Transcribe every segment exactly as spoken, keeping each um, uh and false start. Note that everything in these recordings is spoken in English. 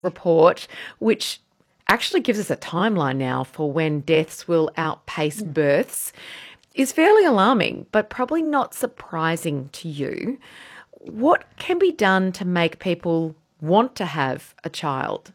report, which actually gives us a timeline now for when deaths will outpace births, is fairly alarming, but probably not surprising to you. What can be done to make people want to have a child?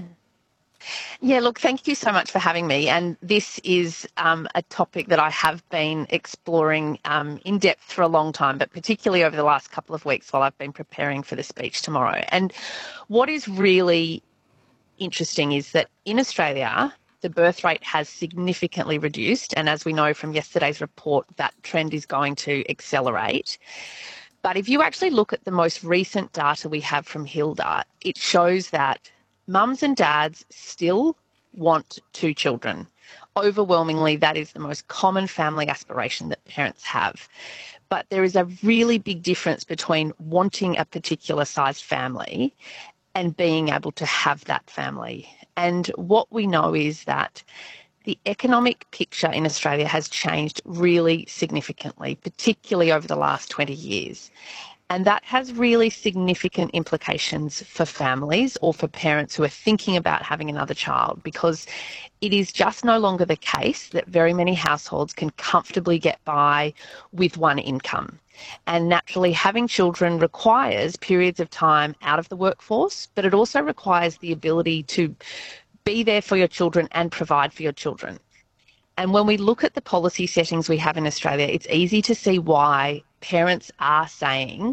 Yeah, look, thank you so much for having me. And this is um, a topic that I have been exploring um, in depth for a long time, but particularly over the last couple of weeks while I've been preparing for the speech tomorrow. And what is really interesting is that in Australia, the birth rate has significantly reduced. And as we know from yesterday's report, that trend is going to accelerate. But if you actually look at the most recent data we have from Hilda, it shows that mums and dads still want two children. Overwhelmingly, that is the most common family aspiration that parents have. But there is a really big difference between wanting a particular sized family and being able to have that family. And what we know is that the economic picture in Australia has changed really significantly, particularly over the last twenty years. And that has really significant implications for families or for parents who are thinking about having another child, because it is just no longer the case that very many households can comfortably get by with one income. And naturally, having children requires periods of time out of the workforce, but it also requires the ability to be there for your children and provide for your children. And when we look at the policy settings we have in Australia, it's easy to see why parents are saying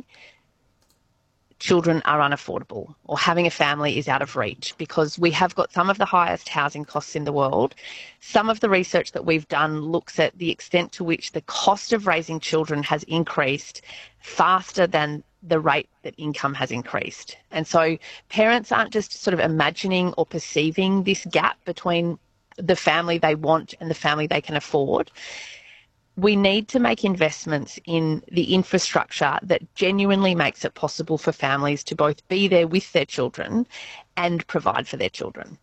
children are unaffordable or having a family is out of reach, because we have got some of the highest housing costs in the world. Some of the research that we've done looks at the extent to which the cost of raising children has increased faster than the rate that income has increased. And so parents aren't just sort of imagining or perceiving this gap between the family they want and the family they can afford. We need to make investments in the infrastructure that genuinely makes it possible for families to both be there with their children and provide for their children.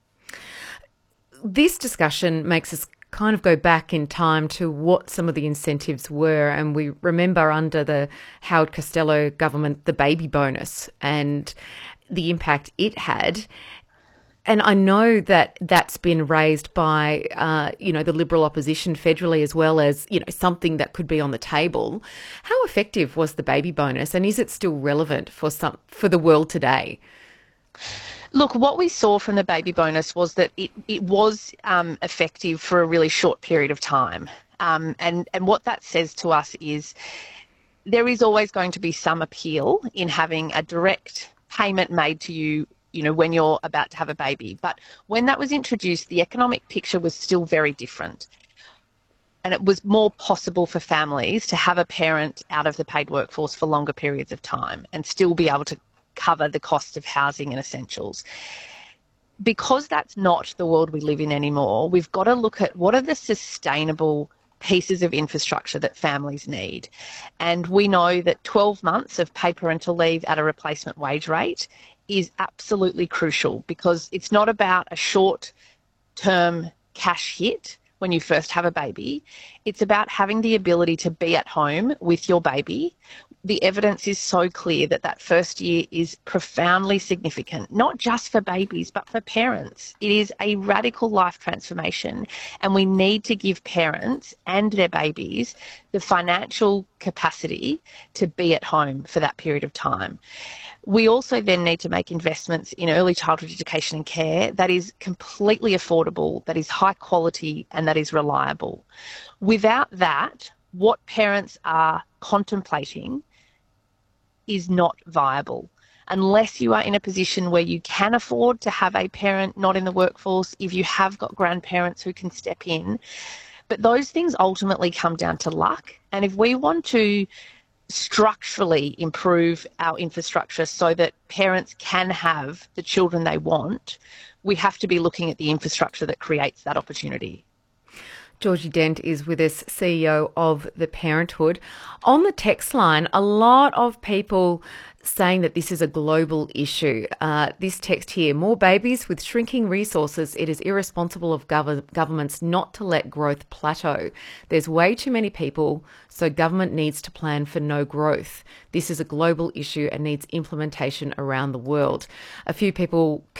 This discussion makes us kind of go back in time to what some of the incentives were. And we remember under the Howard Costello government, the baby bonus and the impact it had. And I know that that's been raised by, uh, you know, the Liberal opposition federally, as well as, you know, something that could be on the table. How effective was the baby bonus, and is it still relevant for some for the world today? Look, what we saw from the baby bonus was that it, it was um, effective for a really short period of time. Um, and, and what that says to us is there is always going to be some appeal in having a direct payment made to you, you know, when you're about to have a baby. But when that was introduced, the economic picture was still very different. And it was more possible for families to have a parent out of the paid workforce for longer periods of time and still be able to cover the cost of housing and essentials. Because that's not the world we live in anymore, we've got to look at what are the sustainable pieces of infrastructure that families need. And we know that twelve months of paid parental leave at a replacement wage rate is absolutely crucial, because it's not about a short-term cash hit when you first have a baby. It's about having the ability to be at home with your baby. The evidence is so clear that that first year is profoundly significant, not just for babies, but for parents. It is a radical life transformation, and we need to give parents and their babies the financial capacity to be at home for that period of time. We also then need to make investments in early childhood education and care that is completely affordable, that is high quality, and that is reliable. Without that, what parents are contemplating is not viable. Unless you are in a position where you can afford to have a parent not in the workforce, if you have got grandparents who can step in. But those things ultimately come down to luck. And if we want to structurally improve our infrastructure so that parents can have the children they want, we have to be looking at the infrastructure that creates that opportunity. Georgie Dent is with us, C E O of The Parenthood. On the text line, a lot of people saying that this is a global issue. Uh, this text here: more babies with shrinking resources. It is irresponsible of gov- governments not to let growth plateau. There's way too many people, so government needs to plan for no growth. This is a global issue and needs implementation around the world. A few people